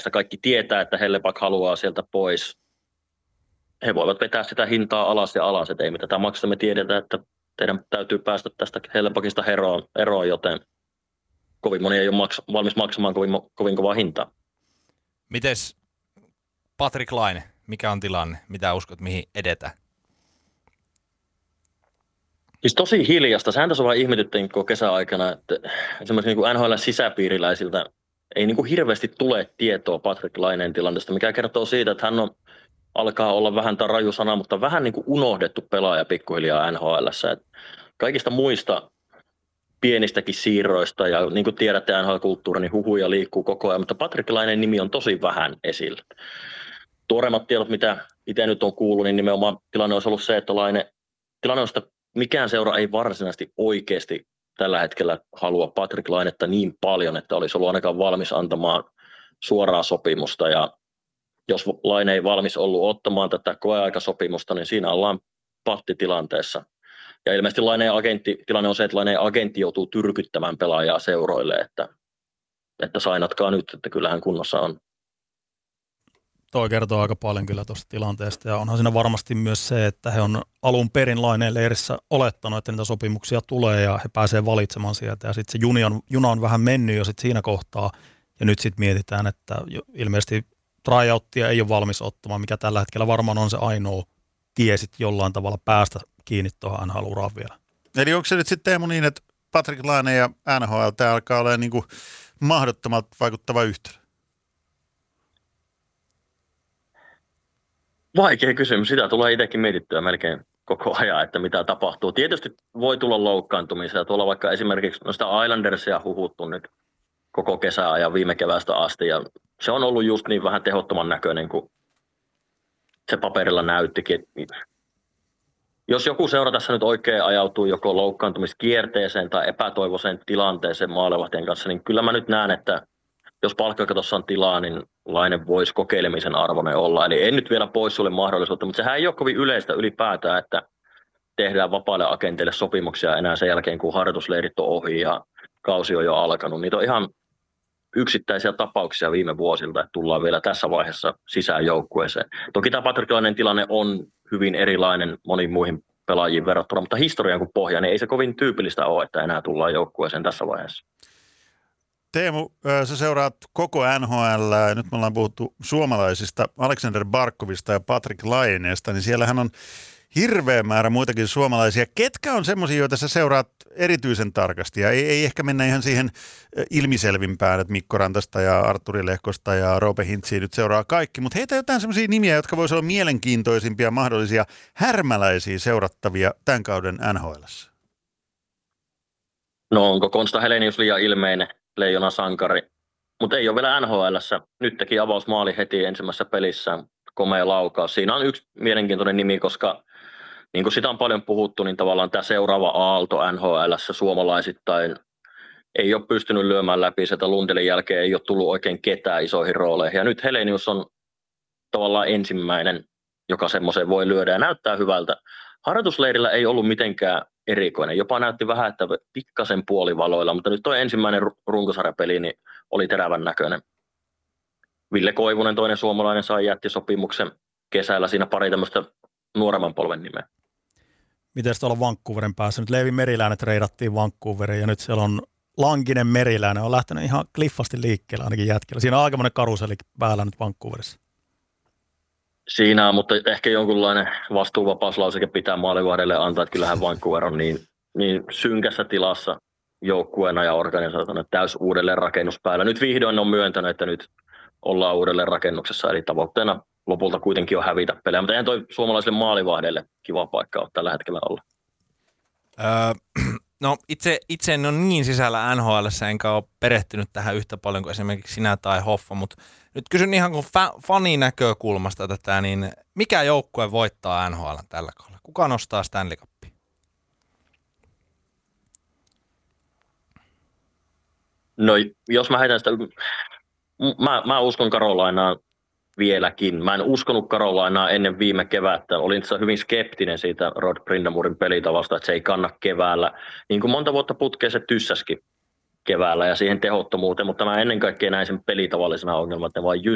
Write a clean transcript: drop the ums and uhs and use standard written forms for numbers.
Hellepackista. Kaikki tietää, että Helleback haluaa sieltä pois. He voivat vetää sitä hintaa alas ja alas, että ei me tätä makseta. Me tiedetään, että teidän täytyy päästä tästä Hellebackista eroon, joten kovin moni ei ole valmis maksamaan kovin kovaa hintaa. Mites Patrik Laine, mikä on tilanne? Mitä uskot, mihin edetään? Siis tosi hiljasta. Sehän tässä vaan ihmetyttiin koko kesäaikana, että esimerkiksi niin kuin NHL-sisäpiiriläisiltä ei niin kuin hirveästi tule tietoa Patrik Laineen tilanteesta, mikä kertoo siitä, että hän alkaa olla vähän raju sana, mutta vähän niin kuin unohdettu pelaaja pikkuhiljaa NHL:ssä. Että kaikista muista pienistäkin siirroista ja niin kuin tiedätte NHL-kulttuuri, niin huhuja liikkuu koko ajan, mutta Patrik Laineen nimi on tosi vähän esillä. Tuoreimmat tiedot, mitä itse nyt on kuullut, niin nimenomaan tilanne olisi ollut se, että tilanne on sitä, mikään seura ei varsinaisesti oikeasti tällä hetkellä halua Patrik Lainetta niin paljon, että olisi ollut ainakaan valmis antamaan suoraa sopimusta. Ja jos Laine ei valmis ollut ottamaan tätä koeaikasopimusta, niin siinä ollaan pattitilanteessa. Ja ilmeisesti tilanne on se, että Laineen agentti joutuu tyrkyttämään pelaajaa seuroille, että sainatkaa nyt, että kyllähän kunnossa on. Toi kertoo aika paljon kyllä tuosta tilanteesta, ja onhan siinä varmasti myös se, että he on alun perin Laineen leirissä olettanut, että niitä sopimuksia tulee, ja he pääsee valitsemaan sieltä, ja sitten se juna on vähän mennyt jo sit siinä kohtaa, ja nyt sitten mietitään, että ilmeisesti tryouttia ei ole valmis ottamaan, mikä tällä hetkellä varmaan on se ainoa tie sitten jollain tavalla päästä kiinni tuohon NHL-uraan vielä. Eli onko se nyt sitten Teemu niin, että Patrik Laine ja NHL, tämä alkaa olla niin kuin mahdottomalta vaikuttava yhtälö? Vaikea kysymys. Sitä tulee itsekin mietittyä melkein koko ajan, että mitä tapahtuu. Tietysti voi tulla loukkaantumisia. Tuolla vaikka esimerkiksi sitä Islandersia huhuttu nyt koko kesäajan viime keväästä asti. Ja se on ollut just niin vähän tehottoman näköinen kuin se paperilla näyttikin. Jos joku seura tässä nyt oikein ajautuu joko loukkaantumiskierteeseen tai epätoivoiseen tilanteeseen maalevahtien kanssa, niin kyllä mä nyt näen, että jos palkkakatossa on tilaa, niin Laine voisi kokeilemisen arvoinen olla. Eli en nyt vielä pois sulle mahdollisuutta, mutta sehän ei ole kovin yleistä ylipäätään, että tehdään vapaille agenteille sopimuksia enää sen jälkeen, kun harjoitusleirit on ohi ja kausi on jo alkanut. Niitä on ihan yksittäisiä tapauksia viime vuosilta, että tullaan vielä tässä vaiheessa sisään joukkueeseen. Toki tämä Patrik Laineen tilanne on hyvin erilainen moniin muihin pelaajiin verrattuna, mutta historian kun pohja, niin ei se kovin tyypillistä ole, että enää tullaan joukkueeseen tässä vaiheessa. Teemu, sä seuraat koko NHL, ja nyt me ollaan puhuttu suomalaisista, Aleksander Barkovista ja Patrik Laineesta, niin siellähän on hirveä määrä muitakin suomalaisia. Ketkä on semmoisia, joita sä seuraat erityisen tarkasti? Ja ei ehkä mennä ihan siihen ilmiselvimpään, että Mikko Rantasta ja Artturi Lehkosta ja Roope Hintsiä nyt seuraa kaikki, mutta heitä jotain semmoisia nimiä, jotka voisivat olla mielenkiintoisimpia mahdollisia härmäläisiä seurattavia tämän kauden NHL:ssä. No onko Konsta Helenius liian ilmeinen leijona sankari, mutta ei ole vielä NHL:ssä. Nyt teki avausmaali heti ensimmäisessä pelissä, komea laukaus. Siinä on yksi mielenkiintoinen nimi, koska niin kuin sitä on paljon puhuttu, niin tavallaan tämä seuraava aalto NHL:ssä suomalaisittain ei ole pystynyt lyömään läpi. Sieltä Lundelin jälkeen ei ole tullut oikein ketään isoihin rooleihin. Ja nyt Helenius on tavallaan ensimmäinen, joka semmoiseen voi lyödä ja näyttää hyvältä. Harjoitusleirillä ei ollut mitenkään erikoinen. Jopa näytti vähän, että pikkasen puolivaloilla, mutta nyt tuo ensimmäinen runkosarjapeli niin oli terävän näköinen. Ville Koivunen, toinen suomalainen, sai jättisopimuksen kesällä. Siinä pari tämmöistä nuoremman polven nimeä. Miten tuolla Vancouverin päässä? Nyt Leevi Meriläinen treidattiin Vancouveriin ja nyt siellä on Lankinen Meriläinen. On lähtenyt ihan kliffasti liikkeelle ainakin jätkellä. Siinä on aikamoinen karuseli päällä nyt Vancouverissa. Siinä on, mutta ehkä jonkunlainen vastuuvapauslauseke pitää maalivahdelle antaa, että kyllähän Vancouver on niin synkässä tilassa joukkueena ja organisaationa täys uudelleenrakennus päällä. Nyt vihdoin on myöntänyt, että nyt ollaan uudelleenrakennuksessa, eli tavoitteena lopulta kuitenkin on hävitä pelejä, mutta eihän toi suomalaiselle maalivahdelle kiva paikka ole tällä hetkellä olla. No itse en ole niin sisällä NHL:ssä, enkä ole perehtynyt tähän yhtä paljon kuin esimerkiksi sinä tai Hoffa, mutta nyt kysyn ihan kuin fanin näkökulmasta tätä, niin mikä joukkue voittaa NHL tällä kaudella? Kuka nostaa Stanley Cupia? No jos mä heitän sitä, mä uskon Carolinaan vieläkin. Mä en uskonut Carolinaa ennen viime kevättä. Olin hyvin skeptinen siitä Rod Brindamurin pelitavasta, että se ei kanna keväällä. Niin kuin monta vuotta putkeen se tyssäskin keväällä ja siihen tehottomuuteen, mutta mä ennen kaikkea näin sen pelitavallisena ongelman, että ne vaan